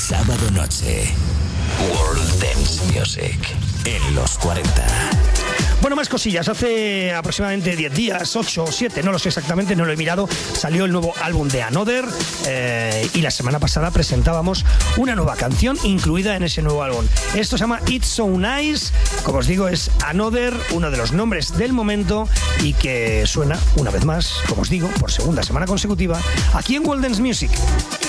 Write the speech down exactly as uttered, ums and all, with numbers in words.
Sábado noche. World Dance Music en los cuarenta. Bueno, más cosillas. Hace aproximadamente diez días, ocho o siete, no lo sé exactamente, no lo he mirado, salió el nuevo álbum de Another eh, y la semana pasada presentábamos una nueva canción incluida en ese nuevo álbum. Esto se llama It's So Nice. Como os digo, es Another, uno de los nombres del momento y que suena una vez más, como os digo, por segunda semana consecutiva aquí en World Dance Music.